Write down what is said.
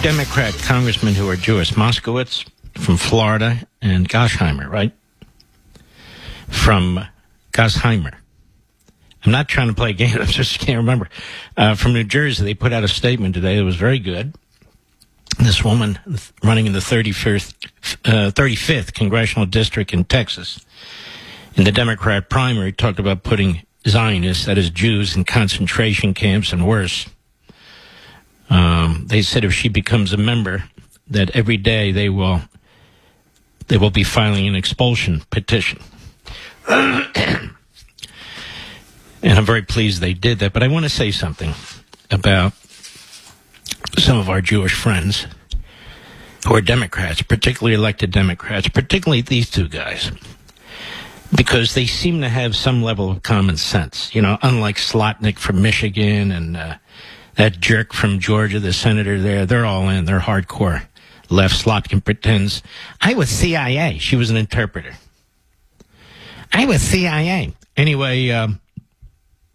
Democrat congressmen who are Jewish, Moskowitz from Florida and Gasheimer, right? From Gasheimer. I'm not trying to play a game. I just can't remember. From New Jersey, they put out a statement today that was very good. This woman running in the 35th congressional district in Texas in the Democrat primary talked about putting Zionists, that is Jews, in concentration camps and worse. They said if she becomes a member, that every day they will be filing an expulsion petition. And I'm very pleased they did that. But I want to say something about some of our Jewish friends who are Democrats, particularly elected Democrats, particularly these two guys, because they seem to have some level of common sense. You know, unlike Slotnick from Michigan and that jerk from Georgia, the senator there, they're all in. They're hardcore left. Slotkin pretends, I was CIA. She was an interpreter. I was CIA. Anyway,